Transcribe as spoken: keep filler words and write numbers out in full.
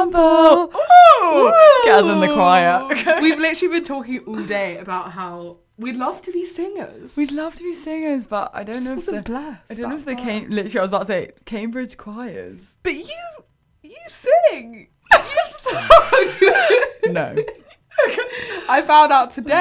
example. Ooh. Kaz in the choir. We've literally been talking all day about how we'd love to be singers. We'd love to be singers, but I don't Just know if wasn't the blessed I don't know if that they far. came. Literally, I was about to say Cambridge choirs. But you, you sing. You've sung. No. I found out today.